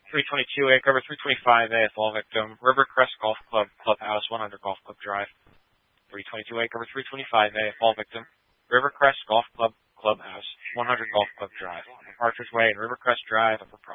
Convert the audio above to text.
322A, cover 325A, fall victim, Rivercrest Golf Club, Clubhouse, 100 Golf Club Drive. 322A, cover 325A, fall victim, Rivercrest Golf Club, Clubhouse, 100 Golf Club Drive. Archers Way and Rivercrest Drive, Upper